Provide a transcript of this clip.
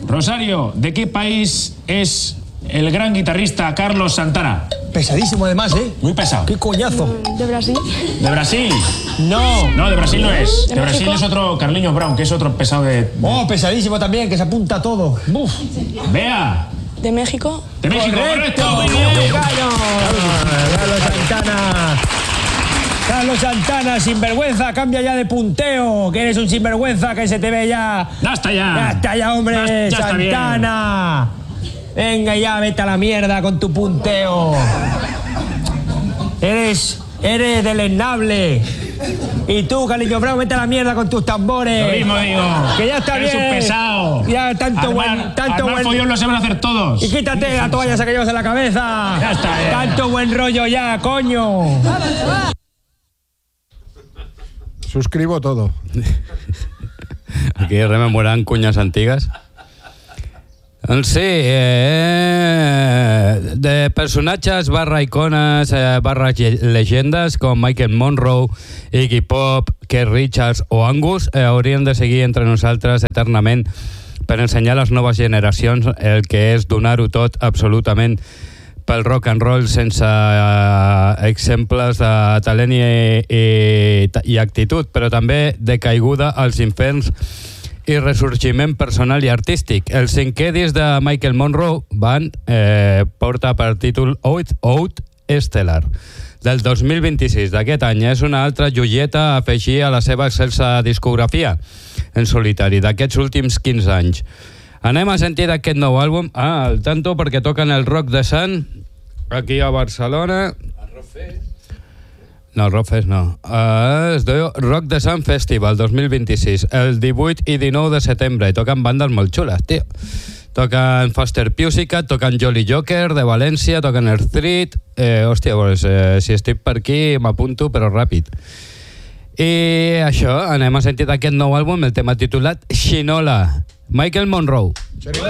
Rosario, ¿de qué país es el gran guitarrista Carlos Santana? Pesadísimo además, ¿eh? Muy pesado. ¡Qué coñazo! ¿De Brasil? ¿De Brasil? No. No, de Brasil no es. ¿De De Brasil México? es otro Carliños Brown, que es otro pesado de... Oh, pesadísimo también, que se apunta a todo. ¡Buf! ¡Vea! ¿De México? ¡De México, correcto! Muy bien, Carlos Santana. Carlos Santana, sinvergüenza, cambia ya de punteo, que eres un sinvergüenza, que se te ve ya. ¡Ya está ya! Ya está ya, hombre, Ya está bien. Santana. Venga ya, vete a la mierda con tu punteo. Eres deleznable. Y tú, Carliños Brown, vete a la mierda con tus tambores. Lo mismo digo. Que ya está Eres bien. un pesado. Ya tanto Armar follón lo saben hacer todos. Y quítate la toalla esa que llevas en la cabeza. Ya está bien. Tanto buen rollo ya, coño. Suscribo todo. Aquí rememoran cuñas antigues. Doncs sí, de personatges barra icones, barra llegendes com Michael Monroe, Iggy Pop, Keith Richards o Angus haurien de seguir entre nosaltres eternament per ensenyar a les noves generacions el que és donar-ho tot absolutament pel rock and roll sense exemples de talent i actitud, però també de caiguda als inferns i ressorgiment personal i artístic. El 5è disc de Michael Monroe porta per títol Out Stellar, del 2026 d'aquest any. És una altra joieta a afegir a la seva excelsa discografia en solitari d'aquests últims 15 anys. Anem a sentir aquest nou àlbum. Al tanto, perquè toquen el Rock the Sun aquí a Barcelona. No, Rockfest no. Es diu Rock the Sun Festival 2026, el 18 i 19 de setembre, i toquen bandes molt xules, tio. Toquen Faster Pussycat, toquen Jolly Joker de València, toquen Earth Street. Hòstia, pues, si estic per aquí m'apunto, però ràpid. I això, anem a sentir aquest nou àlbum, el tema titulat Shinola, Michael Monroe.